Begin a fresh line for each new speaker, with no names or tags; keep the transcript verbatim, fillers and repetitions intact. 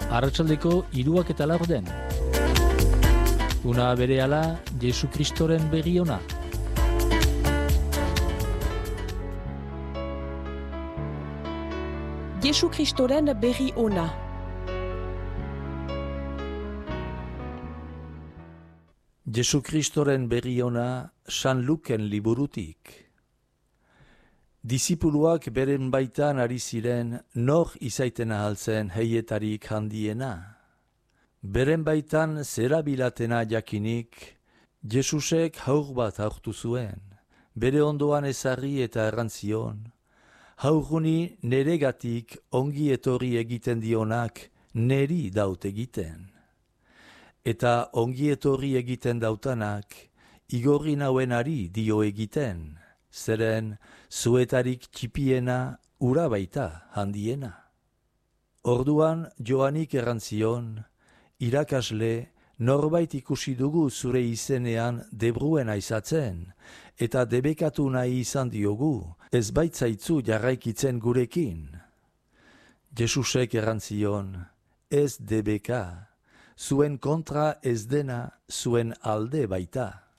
Arratsaldeko hiruak eta laurden. Una berehala Jesu Kristoren berri ona.
Jesu Kristoren berri ona.
Jesu Kristoren berri ona San Luken liburutik. Disipuluak beren baitan ari ziren nor izaiten ahaltzen heietarik handiena. Beren baitan zerabilatena jakinik, Jesusek haur bat hartu zuen, bere ondoan ezarri eta errantzion. Haurguni neregatik ongi etorri egiten dionak neri daut egiten. Eta ongi etorri egiten dautanak igorri nauenari dio egiten, zeren zuetarik txipiena ura baita handiena. Orduan Joanik errantzion, irakasle, norbait ikusi dugu zure izenean debruen aizatzen, eta debekatu nahi izan diogu, ez baitzaitzu jarraikitzen gurekin. Jesusek errantzion, ez debeka, zuen kontra ez dena zuen alde baita.